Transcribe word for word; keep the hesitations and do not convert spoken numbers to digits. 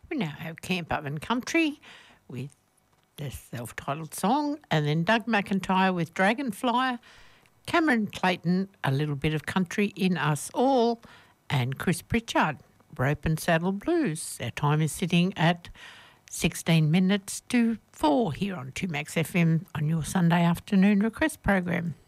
We now have Camp Oven Country with the self-titled song, and then Doug McIntyre with Dragonflyer, Cameron Clayton, A Little Bit of Country in Us All, and Chris Pritchard, Rope and Saddle Blues. Our time is sitting at sixteen minutes to four here on two Max F M on your Sunday afternoon request program.